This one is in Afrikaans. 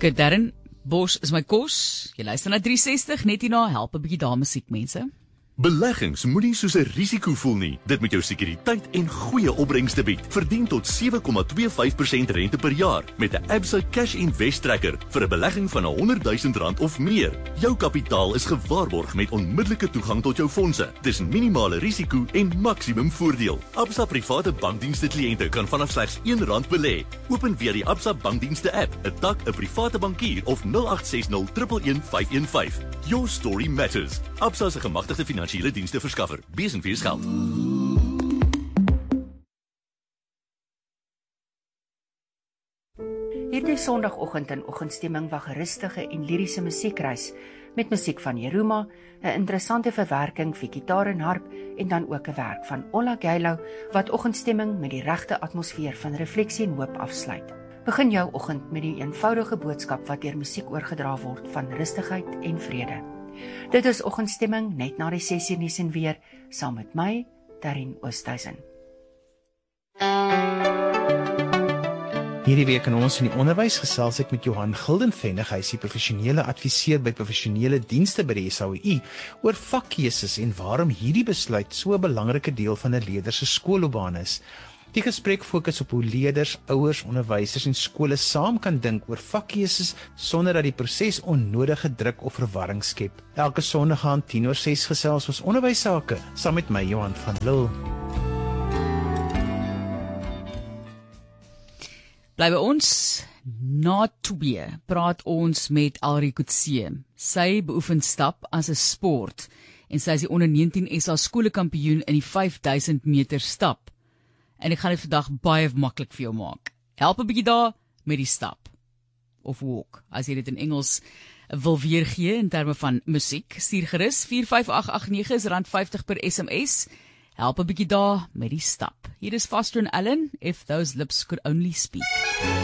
Good, Darren. Bosch is my kos. Jy luister na 360, net hierna help 'n bietjie daar musiek, mense. Beleggings moenie soos 'n risiko voel nie. Dit moet jou sekuriteit en goeie opbrengste bied. Verdien tot 7,25% rente per jaar met 'n Absa Cash Invest Tracker vir 'n belegging van R100,000 of meer. Jou kapitaal is gewaarborg met onmiddellike toegang tot jou fondse. Dis minimale risiko en maksimum voordeel. Absa private bankdienste kliënte kan vanaf slegs R1 belê. Open via die Absa bankdienste app, 'n tak, 'n private bankier of 0860 115 515. Your story matters. Absa is 'n gemagtigde finansiële dienste verskaffer. Bees en wees geld. Hierdie Sondagoggend in Oggendstemming wag rustige en liriese musiekreis met musiek van Jeruma, 'n interessante verwerking vir gitaar en harp en dan ook 'n werk van Ola Gaylo wat Oggendstemming met die regte atmosfeer van refleksie en hoop afsluit. Begin jou oggend met die eenvoudige boodskap wat deur musiek oorgedra word van rustigheid en vrede. Dit is Oggendstemming net na die 6 uur nuus en weer saam met my, Darren Oosthuizen. Hierdie week in ons in die onderwys gesels ek met Johan Gildenvennig, hy is die professionele adviseur by professionele dienste by die SAOI oor vakkeuses en waarom hierdie besluit so 'n belangrike deel van 'n leerder se skoolloopbaan is. Die gesprek fokus op hoe leerders, ouers, onderwysers en skole saam kan dink oor vakkeuses sonder dat die proses onnodige druk of verwarring skep. Elke Sondag aan 5:50 gesels ons onderwysake saam met my Johan van Lille. Bly by ons. Na 2 praat ons met Alrie Coetzee. Sy beoefen stap as 'n sport en sy is die onder 19 SA skoolkampioen in die 5000 meter stap. En ek gaan dit vandag baie maklik vir jou maak. Help 'n bietjie daar met die stap. Of walk, as jy dit in Engels wil weergee in terme van musiek. Stuur gerus 45889 is R50 per SMS. Help 'n bietjie daar met die stap. Hier is Foster & Allen, If Those Lips Could Only Speak.